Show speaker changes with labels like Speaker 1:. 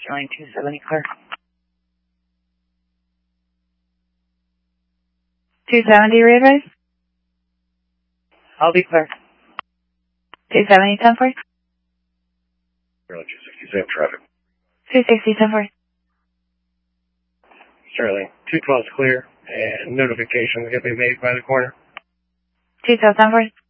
Speaker 1: Sterling 270 clear. 270 readwise? I'll be clear. 270 10 for you?
Speaker 2: Sterling 267 traffic.
Speaker 1: 260 10 for you.
Speaker 2: Sterling 212 is clear, and notification is going to be made by the corner.
Speaker 1: 212 10 for you.